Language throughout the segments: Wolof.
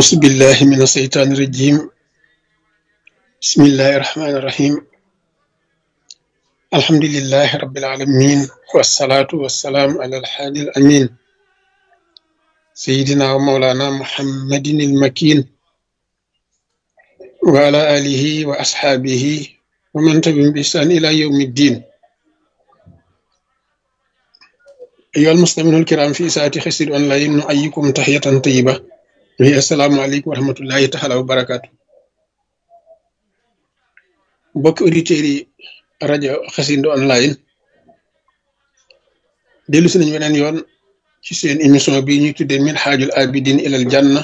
أعوذ بالله من الشيطان الرجيم. بسم الله الرحمن الرحيم. الحمد لله رب العالمين، والصلاة والسلام على الحادي الأمين سيدنا ومولانا محمد المكين وعلى آله وأصحابه ومن تبعهم بإحسان إلى يوم الدين. أيها المسلمون الكرام، في ساعة خسر أونلاين نحييكم تحية طيبة وهي السلام عليكم ورحمة الله تعالى وبركاته. mbokk auditeurs yi rajo Xassida online dellu si nañ weneen yoon ci seen émission bi ñuy tuddee Minhajul Abidin ilal Janna,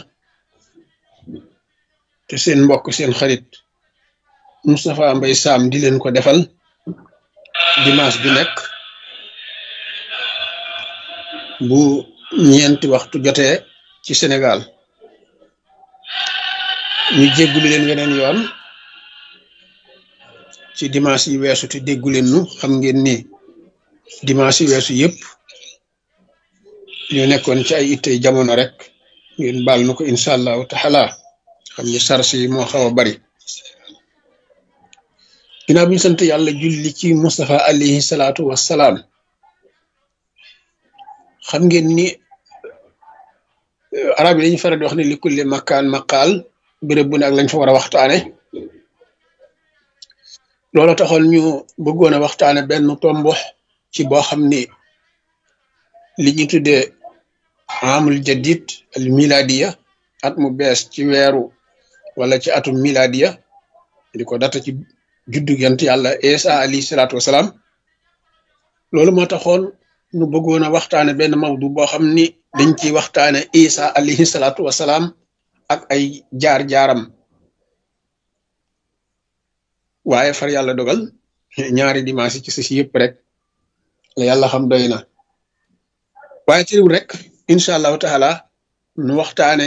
te seen mbokk seen xarit Moustapha Mbaye Sam di leen ko defal dimanche bi nekk bu ñeenti waxtu jotee ci Sénégal. ñu jéggulu leen weneen yoon ci dimanche yi weesu te déggu leen nu. xam ngeen ni dimanche yi weesu yëpp ñoo nekkoon ci ay ittey jamono rek, ngeen baal nu ko incha allahu taala. xam ni sars yi moo xaw a bari. ginnaaw bi ñu sant yàlla julli ci Moustapha alayhi salaatu wassalaam, xam ngeen ni arab yi dañu faral di wax ne li kulli makaan maqaal, béréb bu ne ak lañ fa war a waxtaane. loolu taxoon ñu bëggoon a waxtaane benn tombo ci boo xam ni li ñu tuddee amul jadid al miladiya, at mu bees ci weeru wala ci atum miladiya, di ko data ci juddu yant yàlla Isa alayhi salaatu wasalaam. loolu moo taxoon ñu bëggoon a waxtaane benn mawdu boo xam ni dañ ciy waxtaane Isa alayhi salaatu wasalaam ak ay jaar-jaaram. waaye far yàlla dogal ñaari dimanche ci si yëpp rek la yàlla xam doy na. waaye teewul rek incha allahu taala nu waxtaane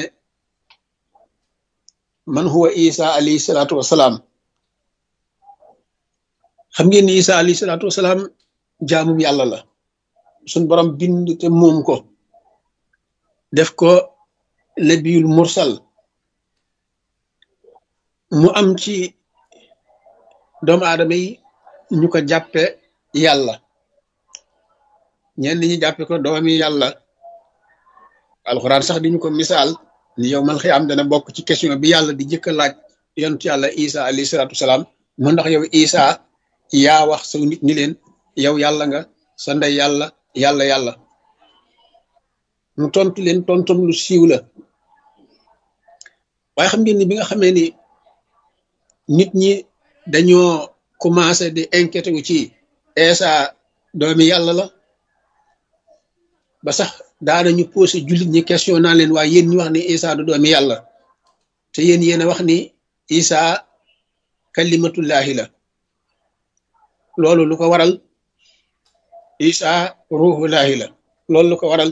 man huwa Isa alayhi salaatu wasalaam. xam ngeen ni Isa alayhi salaatu wasalaam jaamum yàlla la, suñ borom bind te moom ko, def ko nabiyul mursal. mu am ci doomu aadama yi ñu ko jàppe yàlla, ñenn ñi jàppe ko doomi yàlla. alxuraan sax di ñu ko misaal ni yow mal xiyaam dana bokk ci question bi yàlla di jëkk a laaj yonent yàlla Isa alayhi salaatu wasalaam, mu ndax yow Isa yaa wax saw nit ni leen yow yàlla nga, sa ndey yàlla, yàlla. mu tontu leen tontum lu siiw la. waaye xam ngeen ni bi nga xamee ni nit ñi dañoo commencé di inquiété wu ci Isa doomi yàlla la, ba sax daanañu posé jullit ñi question naa leen waaye yéen ñu wax ni Isa du doomi yàlla, te yéen a wax ni Isa kalimatullahi la. loolu lu ko waral? Isa ruhullahi la. loolu lu ko waral?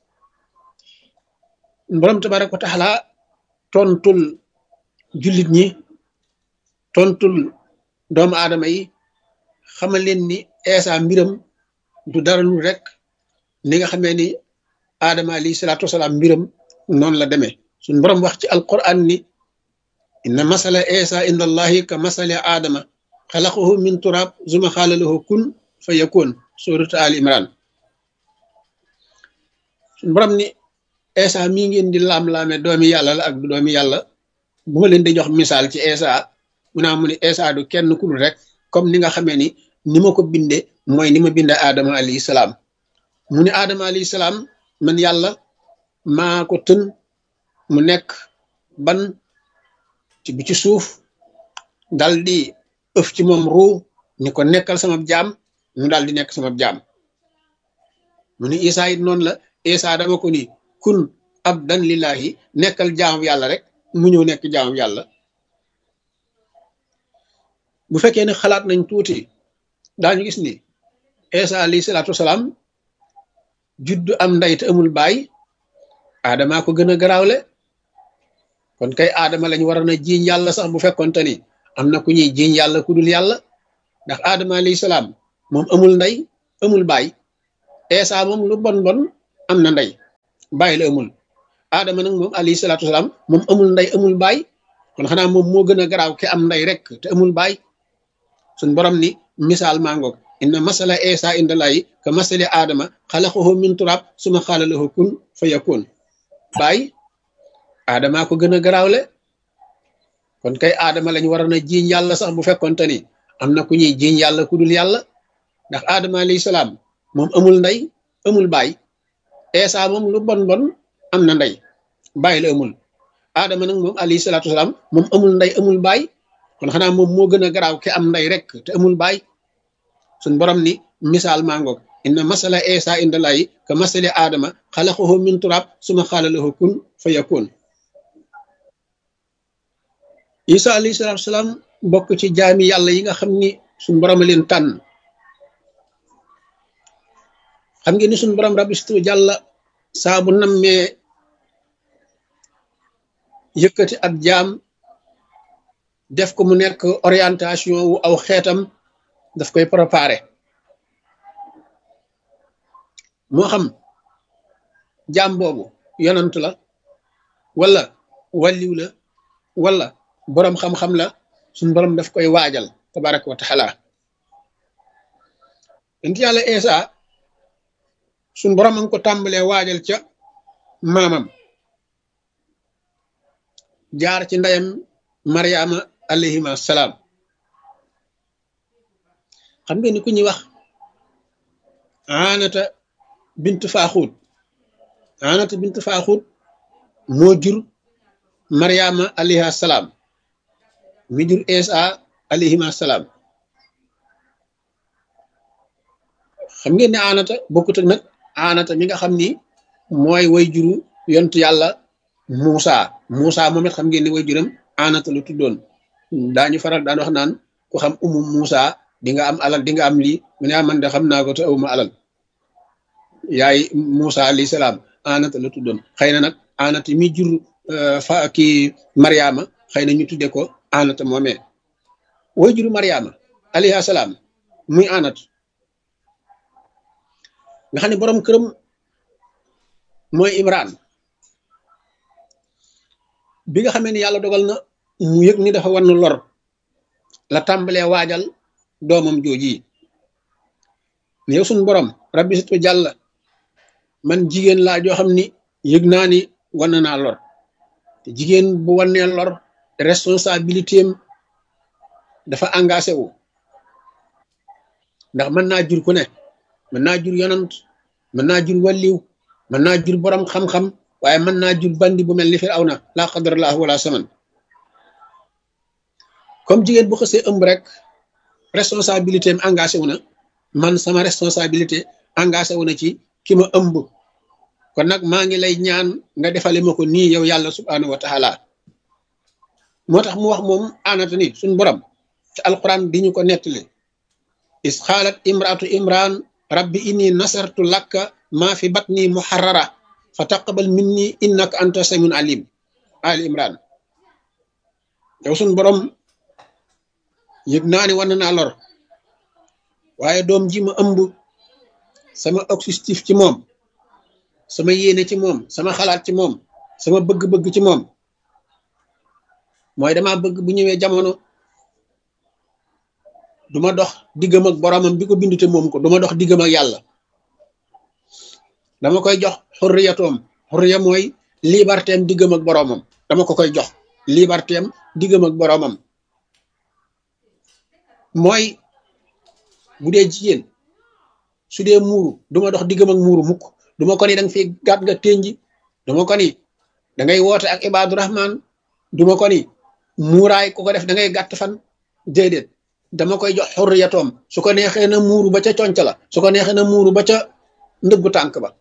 borom tabaraka wa taala tontul jullit ñi, tontul doomu aadama yi, xamal leen ni Isa mbiram du dara lu rek ni nga xamee ni Adama alayhi salaatu wasalaam mbiram noonu la demee. suñ borom wax ci alquran ni inna masala Isa inda allahi ka masali Adama xalaqahu min turab zuma xaala lahu kun fa yakun, suratu al imran. suñ borom ni Isa mii ngeen di laam-laame doomi yàlla la ak du doomi yàlla, bu ma leen di jox misaal ci Isa mu ni Isa du kenn ku dul rek comme ni nga xamee ni ma ko binde mooy ni ma binde Adama alayhi salaam. mu ni Adama alayhi salaam man yàlla maa ko tën mu nekk ban ci bi ci suuf, dal di ëf ci moom ruu ni ko nekkal sama jaam, mu daal di nekk sama jaam. mu ni Isa it noonu la. Isa dama ko ni kun abdan lillahi, nekkal jaamu yàlla rek, mu ñëw nekk jaamu yàlla. bu fekkee ne xalaat nañ tuuti daañu gis ni Isa alayhi salaatu wasalaam juddu am ndey te amul baay, Adama ko gën a garaawle. kon kay Adama lañ waroon a jiiñ yàlla sax bu fekkonte ni am na ku ñuy jiiñ yàlla ku dul yàlla, ndax Adama alayhi salaam moom amul ndey amul baay. Isa moom lu bon am na ndey, baay la amul. aadama nag moom alayhi salaatu wasalaam moom amul ndey amul baay kon xanaa moom moo gën a garaaw ki am ndey rek te amul baay suñ borom ni misaal mangoog inna masala isa indalayi ka masali aadama xalaqahu min turab suma xaala lahu kun fa yakun baay aadamaa ko gën a garaawle kon kay aadama lañ waroon a jiiñ yàlla sax bu fekkonte ni am na ku ñuy jiiñ yàlla ku dul yàlla ndax aadama alayhi salaam moom amul ndey amul baay isa moom lu bon bon am na ndey baay la amul aadama nag moom alayhi salaatu wasalaam moom amul ndey amul baay kon xanaa moom moo gën a garaaw ki am ndey rek te amul baay suñ borom ni misaal mangoog inna masala isa indalayi ka masali aadama xalaqahu min turab suma xaala lahu kun fa yakun isa alayhi salaatu wasalaam bokk ci jaami yàlla yi nga xam ni suñ borom a leen tànn xam ngeen ni suñ borom rabbi situ jàlla saa bu nammee yëkkati ak jaam def ko mu nekk orientation wu aw xeetam daf koy préparé moo xam jaam boobu yonant la wala wàlliw la wala boroom xam-xam la suñ borom daf koy waajal tabaraka wa taala ent yàlla Isa suñ borom a ngi ko tàmbalee waajal ca maamam jaar ci ndeyam Mariama alayhima salaam xam ngeen ni ku ñuy wax Aanata bint Faaxuut moo jur Mariama alayha salaam mi jur Isa alayhima salaam xam ngeen ne Aanata bokkut ak nag Aanata mi nga xam ni mooy way juru yontu yàlla Muusa moom it xam ngeen ni way juram Aanata lu tuddoon daañu faral daan wax naan ku xam Muusa di nga am alal di nga am lii mu ne man de xam naa ko te awuma alal yaay Muusa alayhi salaam Aanata la tuddoon xëy na nag Aanata mi jur kii Mariama xëy na ñu tudde ko Aanata moomee way juru Mariama alayhi salaam muy Aanata nga xam ne borom këram mooy Imran bi nga xamee ni yàlla dogal na mu yëg ni dafa wan lor la tàmbalee waajal doomam jooji ne yow suñu borom rabbi situ jàll man jigéen laa joo xam ni yëg naa ni wan naa lor te jigéen bu wannee lor responsabilité am dafa engagé wu ndax mën naa jur ku ne mën naa jur yonant mën naa jur wàlliw mën naa jur borom xam-xam waaye mën naa jur bandi bu mel ni Firawna laa qadarallahu wala saman comme jigéen bu xësee ëmb rek responsabilité am engagé wu na man sama responsabilité engagé wu na ci ki ma ëmb kon nag maa ngi lay ñaan nga defale ma ko nii yow yàlla subhanahu wa taala moo tax mu wax moom Aanata ni suñ borom ci alquran di ñu ko nettali is xaalat imraatu imran rabbi inni nasartu lakka maa fi batni muharrara fa taqabal minni innaka anta samiun alim ali imran yow suñ borom yëg naa ni wan naa lor waaye doom ji ma ëmb sama objectif ci moom sama yéene ci moom sama xalaat ci moom sama bëgg-bëgg ci moom mooy dama bëgg bu ñëwee jamono duma dox diggam ak boromam bi ko bindu te moom ko duma dox diggam ak yàlla dama koy jox xurriyatoom xurriya mooy liberté am diggam ak boromam dama ko koy jox liberté am diggam ak boromam mooy bu dee jigéen su dee muuru duma dox diggam ak muuru mukk duma ko ni da nga fi gàtt nga ténji duma ko ni da ngay woote ak ibaadu rahman duma ko ni muuraay ku ko def da ngay gàtt fan déedéet dama koy jox xurriyatoom su ko neexee na muuru ba ca conc la su ko neexee na muuru ba ca ndëggu tànk ba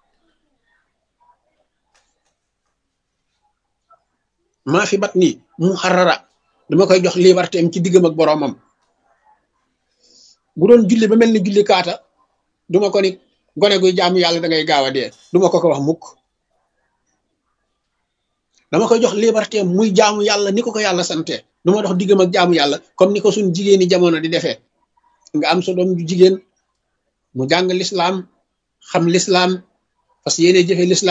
maa fi bat nii mu xarara dama koy jox liberté am ci diggam ak boroomam bu doon julli ba mel ni julli kaata duma ko ni gone guy jaamu yàlla da ngay gaaw a dee duma ko wax mukk dama koy jox liberté am muy jaamu yàlla ni ko yàlla sante duma dox diggam ak jaamu yàlla comme ni ko suñ jigéeni jamono di defee nga am sa doom ju jigéen mu jàng lislaam xam lislaam parce que yéene jëfe lislaam